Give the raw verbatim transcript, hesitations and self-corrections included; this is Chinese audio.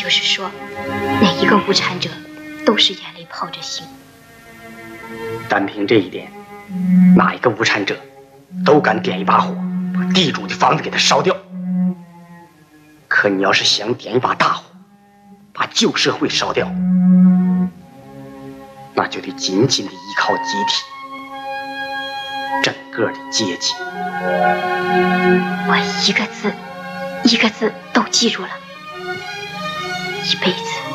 就是说，哪一个无产者都是眼泪泡着心。 单凭这一点，哪一个无产者都敢点一把火，把地主的房子给他烧掉。可你要是想点一把大火，把旧社会烧掉，那就得紧紧地依靠集体，整个的阶级。 我一个字一个字都记住了，一辈子